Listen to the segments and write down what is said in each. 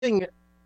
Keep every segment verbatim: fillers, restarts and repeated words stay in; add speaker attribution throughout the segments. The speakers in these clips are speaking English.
Speaker 1: thing,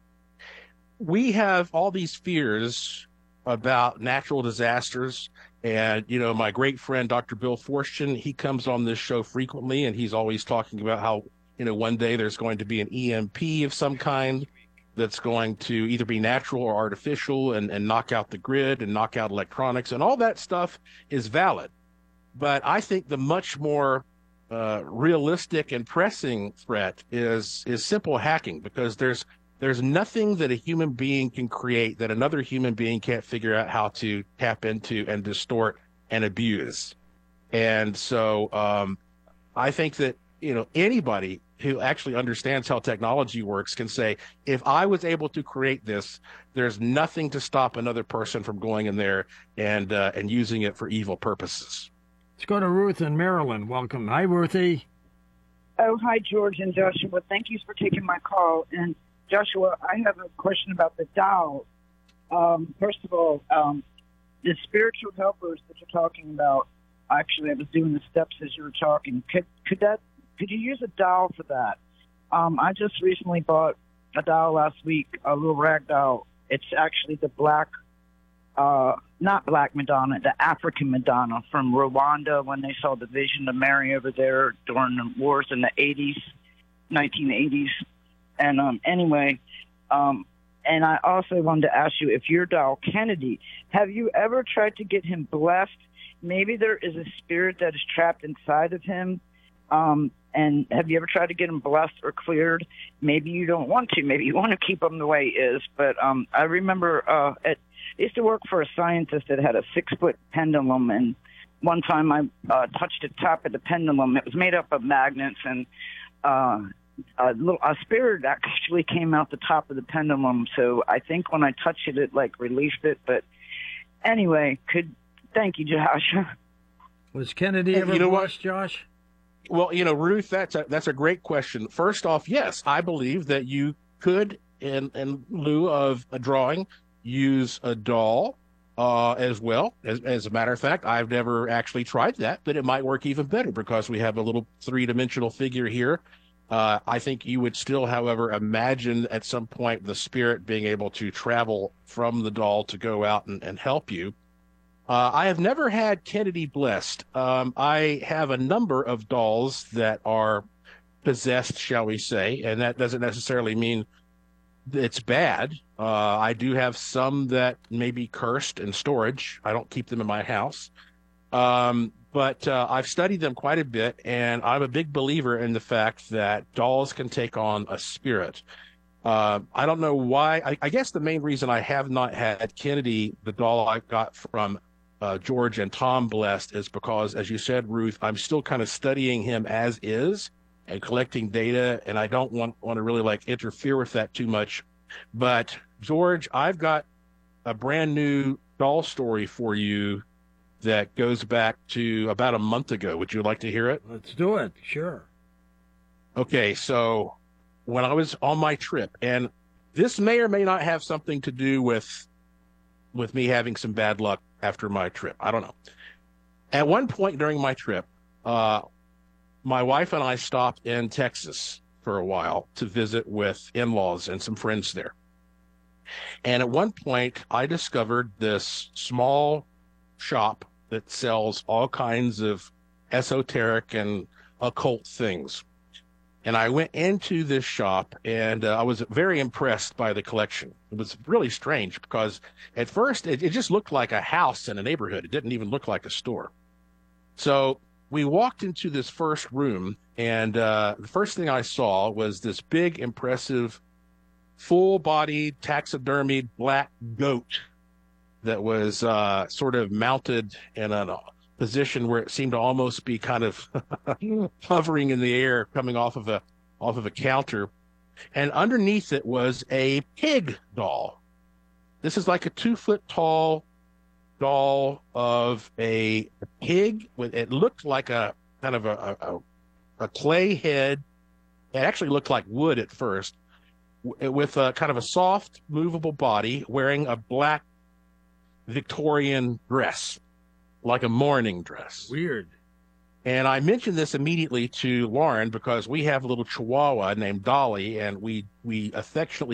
Speaker 1: we have all these fears about natural disasters. And, you know, my great friend, Doctor Bill Forstchen, he comes on this show frequently, and he's always talking about how, you know, one day there's going to be an E M P of some kind that's going to either be natural or artificial and, and knock out the grid and knock out electronics. And all that stuff is valid. But I think the much more uh, realistic and pressing threat is is simple hacking, because there's there's nothing that a human being can create that another human being can't figure out how to tap into and distort and abuse. And so um, I think that, you know, anybody who actually understands how technology works can say, if I was able to create this, there's nothing to stop another person from going in there and uh, and using it for evil purposes.
Speaker 2: Let's go to Ruth in Maryland. Welcome. Hi, Ruthie.
Speaker 3: Oh, hi, George and Joshua. Thank you for taking my call. And Joshua, I have a question about the dolls. Um, first of all, um, the spiritual helpers that you're talking about, actually, I was doing the steps as you were talking. Could could that could you use a doll for that? Um, I just recently bought a doll last week, a little rag doll. It's actually the black, uh, not Black Madonna, the African Madonna from Rwanda when they saw the Vision of Mary over there during the wars in the eighties, nineteen eighties. And um, anyway, um, and I also wanted to ask you, if your doll, Kennedy, have you ever tried to get him blessed? Maybe there is a spirit that is trapped inside of him. Um, and have you ever tried to get him blessed or cleared? Maybe you don't want to. Maybe you want to keep him the way he is. But um, I remember uh, at, I used to work for a scientist that had a six-foot pendulum, and one time I uh, touched the top of the pendulum. It was made up of magnets, and uh, a, little, a spirit actually came out the top of the pendulum. So I think when I touched it, it like released it. But anyway, could thank you, Josh.
Speaker 2: Was Kennedy ever
Speaker 1: you know
Speaker 2: blessed,
Speaker 1: what?
Speaker 2: Josh?
Speaker 1: Well, you know, Ruth, that's a, that's a great question. First off, yes, I believe that you could, in, in lieu of a drawing, use a doll uh, as well. As, as a matter of fact, I've never actually tried that, but it might work even better because we have a little three-dimensional figure here. Uh, I think you would still, however, imagine at some point the spirit being able to travel from the doll to go out and, and help you. Uh, I have never had Kennedy blessed. Um, I have a number of dolls that are possessed, shall we say, and that doesn't necessarily mean it's bad. Uh, I do have some that may be cursed in storage. I don't keep them in my house. Um, but uh, I've studied them quite a bit, and I'm a big believer in the fact that dolls can take on a spirit. Uh, I don't know why. I, I guess the main reason I have not had Kennedy, the doll I got from uh, George and Tom, blessed, is because, as you said, Ruth, I'm still kind of studying him as is and collecting data, and I don't want, want to really like interfere with that too much. But George, I've got a brand new doll story for you that goes back to about a month ago. Would you like to hear it?
Speaker 2: Let's do it. Sure.
Speaker 1: Okay, so when I was on my trip, and this may or may not have something to do with with me having some bad luck after my trip. I don't know. At one point during my trip, uh, my wife and I stopped in Texas for a while to visit with in-laws and some friends there. And at one point, I discovered this small shop that sells all kinds of esoteric and occult things. And I went into this shop, and uh, I was very impressed by the collection. It was really strange because at first it, it just looked like a house in a neighborhood. It didn't even look like a store. So we walked into this first room, and uh, the first thing I saw was this big, impressive, full-bodied, taxidermied black goat that was uh, sort of mounted in a position where it seemed to almost be kind of hovering in the air, coming off of a off of a counter. And underneath it was a pig doll. This is like a two foot tall doll of a pig. With it looked like a kind of a, a, a clay head. It actually looked like wood at first, with a kind of a soft, movable body, wearing a black Victorian dress, like a mourning dress.
Speaker 2: Weird.
Speaker 1: And I mentioned this immediately to Lauren because we have a little Chihuahua named Dolly, and we we affectionately